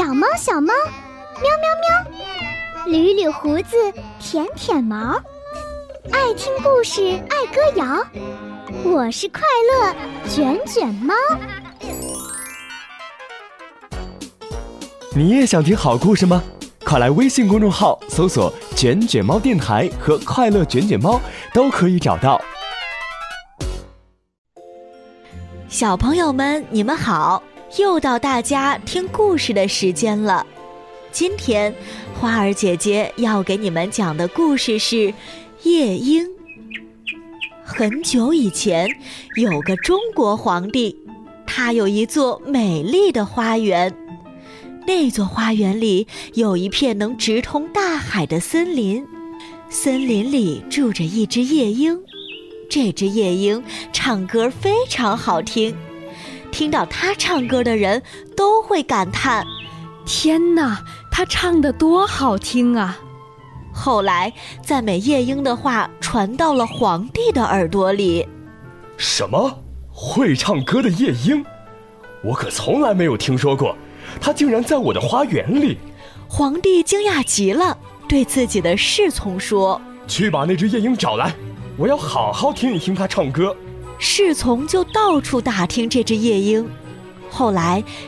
小猫小猫，喵喵喵，捋捋胡子，舔舔毛，爱听故事，爱歌谣。我是快乐卷卷猫。 你也想听好故事吗？快来微信公众号搜索卷卷猫电台和快乐卷卷猫，都可以找到。 小朋友们，你们好，又到大家听故事的时间了。今天花儿姐姐要给你们讲的故事是夜莺。很久以前，有个中国皇帝，他有一座美丽的花园。那座花园里有一片能直通大海的森林，森林里住着一只夜莺。这只夜莺唱歌非常好听，听到它唱歌的人都会感叹： 天哪，它唱得多好听啊！ 后来赞美夜莺的话传到了皇帝的耳朵里。 什么？会唱歌的夜莺？我可从来没有听说过，它竟然在我的花园里。 皇帝惊讶极了，对自己的侍从说： 去把那只夜莺找来，我要好好听一听它唱歌。 侍从就到处打听这只夜莺。后来